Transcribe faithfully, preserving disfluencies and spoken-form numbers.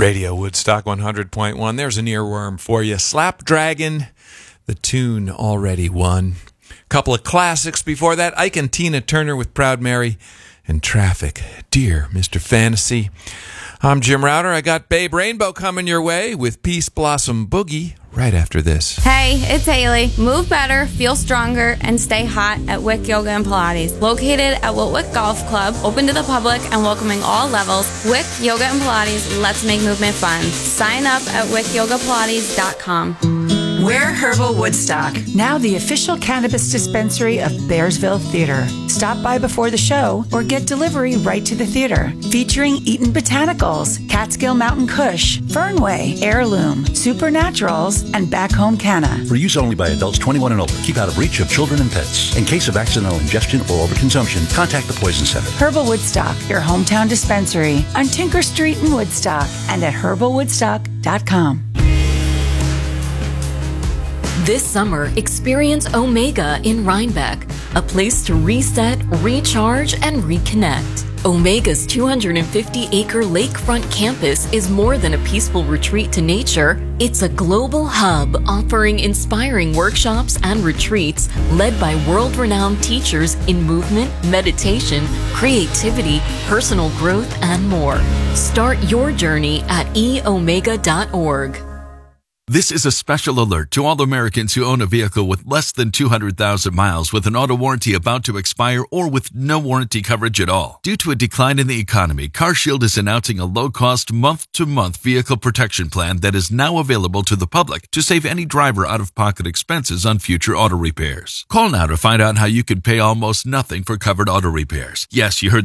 Radio Woodstock one hundred point one. There's an earworm for you. Slapdragon, the tune already won. Couple of classics before that. Ike and Tina Turner with Proud Mary and Traffic. Dear Mister Fantasy. I'm Jim Router. I got Babe Rainbow coming your way with Peace Blossom Boogie right after this. Hey, it's Haley. Move better, feel stronger, and stay hot at Wick Yoga and Pilates. Located at Wiltwick Golf Club, open to the public and welcoming all levels. Wick Yoga and Pilates, let's make movement fun. Sign up at wick yoga pilates dot com. We're Herbal Woodstock, now the official cannabis dispensary of Bearsville Theater. Stop by before the show or get delivery right to the theater. Featuring Eaton Botanicals, Catskill Mountain Kush, Fernway, Heirloom, Supernaturals, and Back Home Canna. For use only by adults twenty-one and older. Keep out of reach of children and pets. In case of accidental ingestion or overconsumption, contact the Poison Center. Herbal Woodstock, your hometown dispensary on Tinker Street in Woodstock and at herbal woodstock dot com. This summer, experience Omega in Rhinebeck, a place to reset, recharge, and reconnect. Omega's two hundred fifty acre lakefront campus is more than a peaceful retreat to nature. It's a global hub offering inspiring workshops and retreats led by world-renowned teachers in movement, meditation, creativity, personal growth, and more. Start your journey at e omega dot org. This is a special alert to all Americans who own a vehicle with less than two hundred thousand miles with an auto warranty about to expire or with no warranty coverage at all. Due to a decline in the economy, CarShield is announcing a low-cost month-to-month vehicle protection plan that is now available to the public to save any driver out-of-pocket expenses on future auto repairs. Call now to find out how you could pay almost nothing for covered auto repairs. Yes, you heard